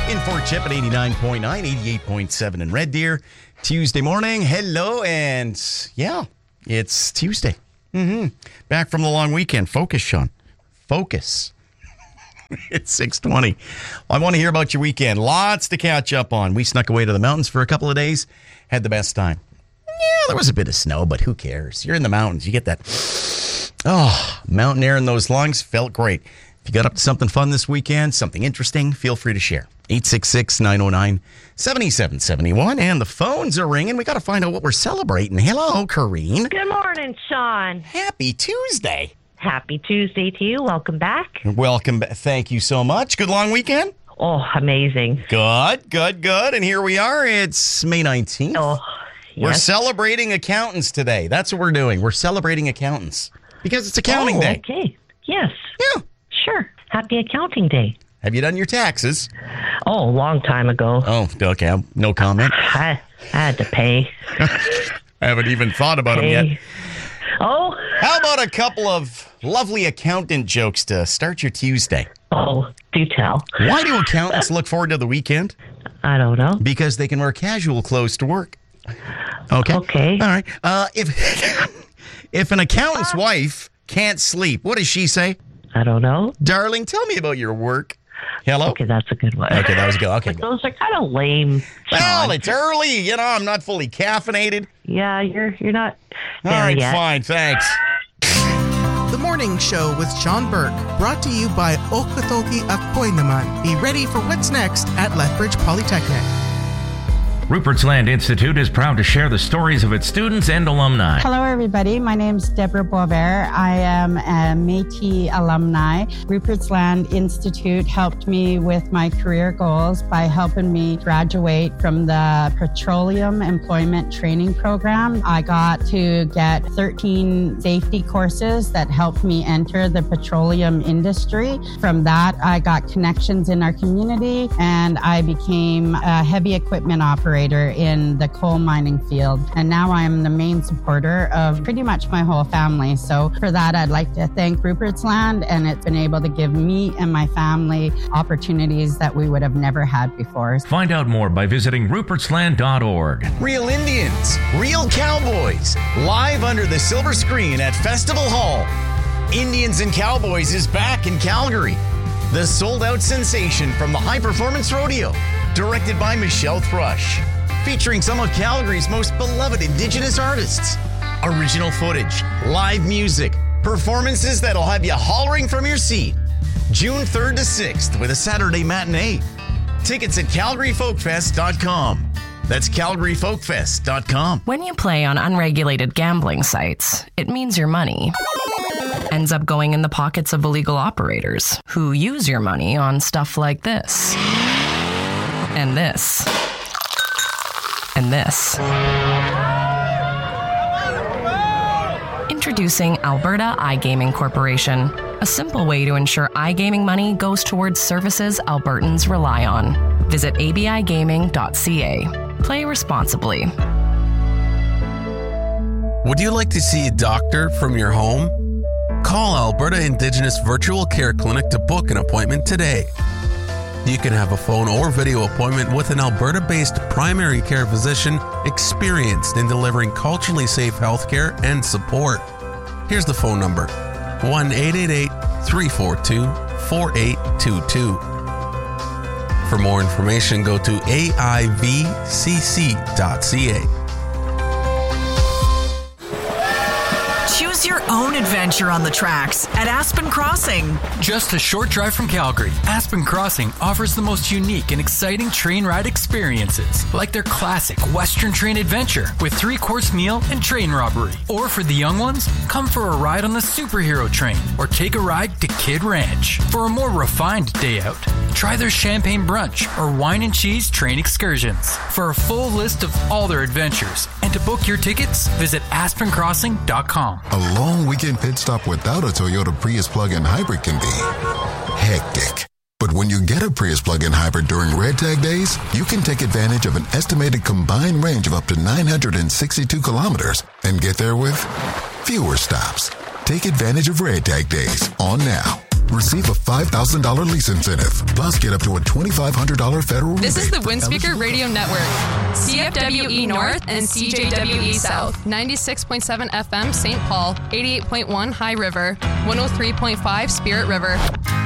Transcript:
In Fort Chip at 89.9, 88.7 in Red Deer. Tuesday morning. Hello, and yeah, it's Tuesday. Back from the long weekend. Focus, Sean. Focus. It's 6:20. I want to hear about your weekend. Lots to catch up on. We snuck away to the mountains for a couple of days. Had the best time. Yeah, there was a bit of snow, but who cares? You're in the mountains. You get that, mountain air in those lungs. Felt great. If you got up to something fun this weekend, something interesting, feel free to share. 866-909-7771. And the phones are ringing. We got to find out what we're celebrating. Hello, Corrine. Good morning, Sean. Happy Tuesday. Happy Tuesday to you. Welcome back. Welcome back. Thank you so much. Good long weekend? Oh, amazing. Good. And here we are. It's May 19th. Oh, yes. We're celebrating accountants today. That's what we're doing. We're celebrating accountants because it's accounting day. Okay. Yes. Yeah. Sure. Happy Accounting Day. Have you done your taxes? Oh, a long time ago. Oh, okay. No comment. I had to pay. I haven't even thought about them yet. Oh. How about a couple of lovely accountant jokes to start your Tuesday? Oh, do tell. Why do accountants look forward to the weekend? I don't know. Because they can wear casual clothes to work. Okay. Okay. All right. If an accountant's wife can't sleep, what does she say? I don't know. Darling, tell me about your work. Hello? Okay, that's a good one. Okay, that was good. Okay. But those are kind of lame, Well, Sean. it's early. I'm not fully caffeinated. Yeah, you're not All there right, yet. fine. Thanks. The Morning Show with Sean Burke, brought to you by Okotogi Akoy Naman. Be ready for what's next at Lethbridge Polytechnic. Rupert's Land Institute is proud to share the stories of its students and alumni. Hello, everybody. My name is Deborah Boisvert. I am a Métis alumni. Rupert's Land Institute helped me with my career goals by helping me graduate from the Petroleum Employment Training Program. I got to get 13 safety courses that helped me enter the petroleum industry. From that, I got connections in our community, and I became a heavy equipment operator in the coal mining field. And now I am the main supporter of pretty much my whole family. So for that, I'd like to thank Rupert's Land, and it's been able to give me and my family opportunities that we would have never had before. Find out more by visiting rupertsland.org. Real Indians, real cowboys, live under the silver screen at Festival Hall. Indians and Cowboys is back in Calgary. The sold-out sensation from the High Performance Rodeo, directed by Michelle Thrush, featuring some of Calgary's most beloved Indigenous artists. Original footage, live music, performances that'll have you hollering from your seat. June 3rd to 6th with a Saturday matinee. Tickets at CalgaryFolkFest.com. That's CalgaryFolkFest.com. When you play on unregulated gambling sites, it means your money ends up going in the pockets of illegal operators who use your money on stuff like this. And this. And this. Introducing Alberta iGaming Corporation, a simple way to ensure iGaming money goes towards services Albertans rely on. Visit abigaming.ca. Play responsibly. Would you like to see a doctor from your home? Call Alberta Indigenous Virtual Care Clinic to book an appointment today. You can have a phone or video appointment with an Alberta-based primary care physician experienced in delivering culturally safe healthcare and support. Here's the phone number, 1-888-342-4822. For more information, go to aivcc.ca. Choose your own adventure on the tracks at Aspen Crossing. Just a short drive from Calgary, Aspen Crossing offers the most unique and exciting train ride experiences, like their classic Western Train adventure with 3-course meal and train robbery. Or for the young ones, come for a ride on the superhero train or take a ride to Kid Ranch. For a more refined day out, try their champagne brunch or wine and cheese train excursions. For a full list of all their adventures and to book your tickets, visit aspencrossing.com. A long weekend pit stop without a Toyota Prius plug-in hybrid can be hectic. But when you get a Prius plug-in hybrid during Red Tag Days, you can take advantage of an estimated combined range of up to 962 kilometers and get there with fewer stops. Take advantage of Red Tag Days on now. Receive a $5,000 lease incentive. Plus, get up to a $2,500 federal This is the rebate. Windspeaker Radio Network. CFWE North and CJWE South. 96.7 FM St. Paul, 88.1 High River, 103.5 Spirit River.